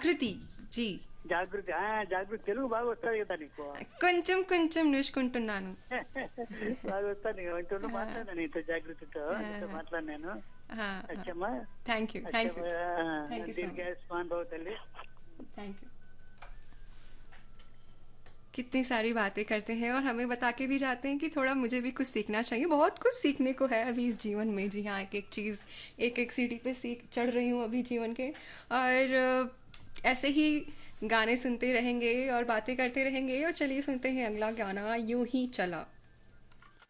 జాగృతి G. జాగృతి జాగృతి తెలుగు బాగా వస్తుంది కదా నీకు? కొంచెం కొంచెం నేర్చుకుంటున్నాను. బాగా వస్తుంది నీకు. ఇంట్లో మాట్లాడాను నీతో, జాగృతితో నీతో మాట్లాడినాను. అచ్చమ్మా, thank you thank you thank you so much. దీర్ఘాయుష్మాన్ భవ తల్లి. Thank you. कितनी सारी बातें करते हैं और हमें बता के भी जाते हैं कि थोड़ा मुझे भी कुछ सीखना चाहिए. बहुत कुछ सीखने को है अभी इस जीवन में. जी हाँ, एक एक चीज़, एक एक सीढ़ी पे सीख चढ़ रही हूँ अभी जीवन के. और ऐसे ही गाने सुनते रहेंगे और बातें करते रहेंगे. और चलिए सुनते हैं अगला गाना, यूं ही चला.